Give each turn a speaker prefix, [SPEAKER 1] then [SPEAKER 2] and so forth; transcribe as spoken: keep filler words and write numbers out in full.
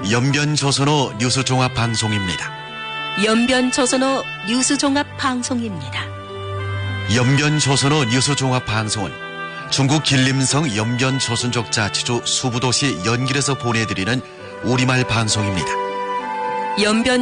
[SPEAKER 1] 연변조선어 뉴스종합방송입니다.
[SPEAKER 2] 연변조선어 뉴스종합방송입니다.
[SPEAKER 1] 연변조선어 뉴스종합방송은 중국 길림성 연변조선족 자치주 수부도시 연길에서 보내드리는 우리말 방송입니다.
[SPEAKER 2] 연변